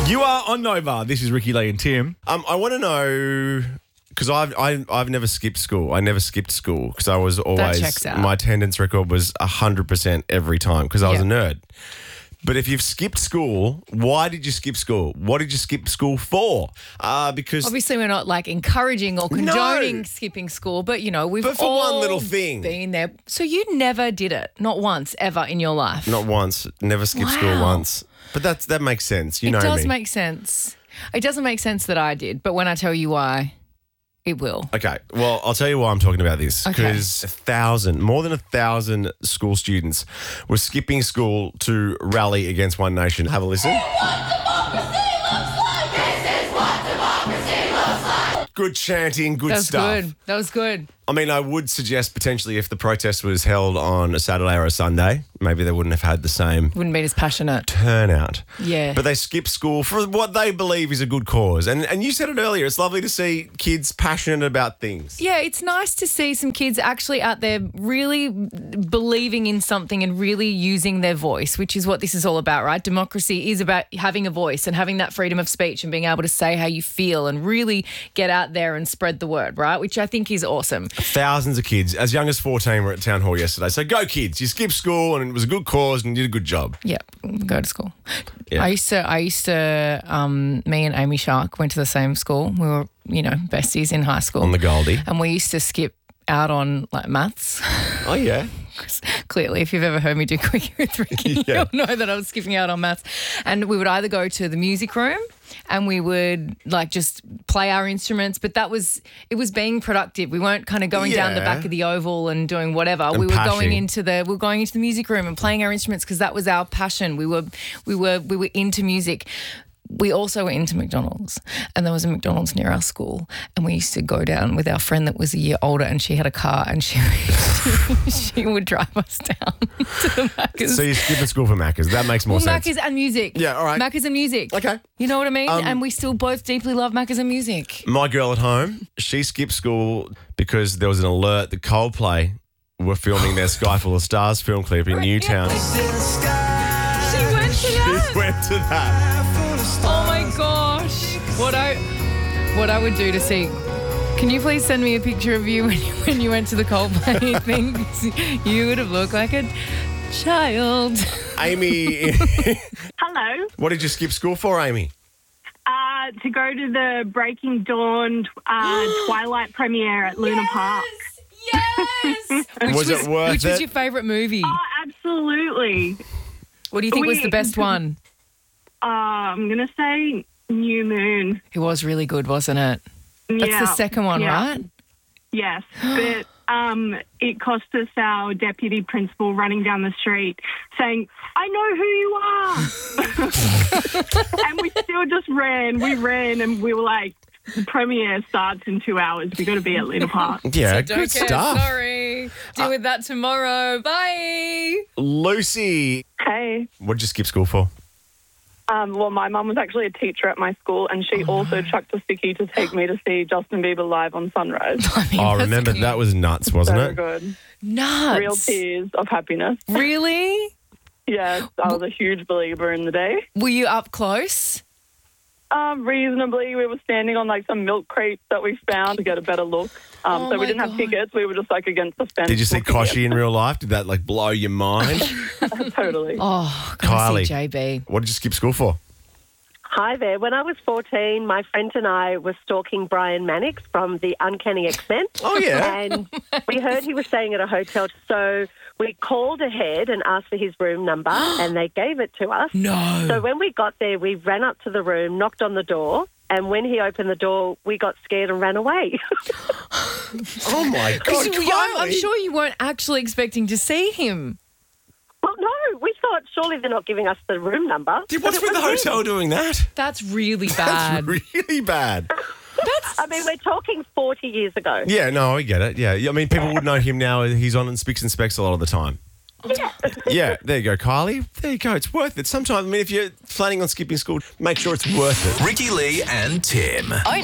You are on Nova. This is Ricky Lee and Tim. I want to know, because I've never skipped school. I never skipped school because I was always, checks out. my attendance record was 100% every time because I was a nerd. But if you've skipped school, why did you skip school? What did you skip school for? Because Obviously, we're not like encouraging or condoning skipping school, but we've But for all one little thing. been there. So you never did it, not once ever in your life. not once, never skipped school Wow. once. But that makes sense. You It know does me. make sense. It doesn't make sense that I did, but when I tell you why, it will. Okay, well, I'll tell you why I'm talking about this. Okay. Because more than 1,000 school students were skipping school to rally against One Nation. Have a listen. Good chanting, good That was stuff. good. That was good. I mean, I would suggest potentially if the protest was held on a Saturday or a Sunday, maybe they wouldn't have had the same Wouldn't be as passionate. turnout. Yeah. But they skip school for what they believe is a good cause. And you said it earlier, it's lovely to see kids passionate about things. Yeah, it's nice to see some kids actually out there really believing in something and really using their voice, which is what this is all about, right? Democracy is about having a voice and having that freedom of speech and being able to say how you feel and really get out there and spread the word, right? Which I think is awesome. Thousands of kids, as young as 14, were at town hall yesterday. So go kids, you skipped school and it was a good cause and you did a good job. Yeah, go to school. Yeah. I used to. Me and Amy Shark went to the same school. We were, besties in high school. On the Goldie. And we used to skip out on like maths. Oh, yeah. Clearly, if you've ever heard me do Quickie with Ricky, Yeah. you'll know that I was skipping out on maths. And we would either go to the music room and we would like just play our instruments, but it was being productive. We weren't kind of going down the back of the oval and doing whatever. We were going into the music room and playing our instruments because that was our passion. We were into music. We also were into McDonald's, and there was a McDonald's near our school, and we used to go down with our friend that was a year older, and she had a car, and she would drive us down to the Macca's. So you're skipping school for Macca's. That makes more sense. Macca's and music. Yeah, all right. Macca's and music. Okay. You know what I mean? And we still both deeply love Macca's and music. My girl at home, she skipped school because there was an alert that Coldplay were filming their Sky Full of Stars film clip in Newtown. She went to that. She went to that. Oh my gosh. What I would do to see. Can you please send me a picture of you when you went to the Coldplay thing? 'Cause you would have looked like a child. Amy, Hello. what did you skip school for, Amy? To go to the Breaking Dawn Twilight premiere at Luna Park. Yes. Was it worth Which was it? your favourite movie? Oh, absolutely. What do you think was the best one? I'm going to say New Moon. It was really good, wasn't it? That's the second one, right? Yes, but it cost us our deputy principal running down the street saying, "I know who you are." And we still just ran. We ran and we were like, the premiere starts in 2 hours. We got to be at Luna Park. Yeah, Don't good care, stuff. sorry. Deal with that tomorrow. Bye. Lucy, Hey. what did you skip school for? Well, my mum was actually a teacher at my school, and she also chucked a sickie to take me to see Justin Bieber live on Sunrise. I mean, Oh, that's remember, cute. that was nuts, wasn't So it? good. Nuts. Real tears of happiness. Really? Yes, I was a huge believer in the day. Were you up close? Reasonably, we were standing on like some milk crates that we found to get a better look. Oh So we my didn't have God. tickets. We were just like against the fence. Did you see looking Koshi in at real life? Did that like blow your mind? them. Totally. Oh, gotta see Kylie. JB. What did you skip school for? Hi there. When I was 14, my friend and I were stalking Brian Mannix from The Uncanny X-Men. Oh, yeah. And we heard he was staying at a hotel. So we called ahead and asked for his room number, and they gave it to us. No. So when we got there, we ran up to the room, knocked on the door, and when he opened the door, we got scared and ran away. Oh, my God, I'm sure you weren't actually expecting to see him. Well, no, we thought surely they're not giving us the room number. Dude, what's But it with the was him. hotel doing that? That's really bad. That's really bad. I mean, we're talking 40 years ago. Yeah, no, I get it. Yeah, I mean, people would know him now. He's on Spicks and Specs a lot of the time. Yeah, there you go, Kylie. There you go. It's worth it. Sometimes, I mean, if you're planning on skipping school, make sure it's worth it. Ricky Lee and Tim. Own